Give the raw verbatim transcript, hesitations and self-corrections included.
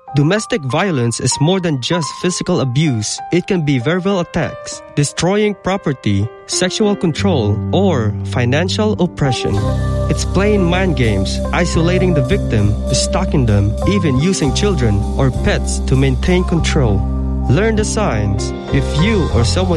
Domestic violence is more than just physical abuse. It can be verbal attacks, destroying property, sexual control, or financial oppression. It's playing mind games, isolating the victim, stalking them, even using children or pets to maintain control. Learn the signs. If you or someone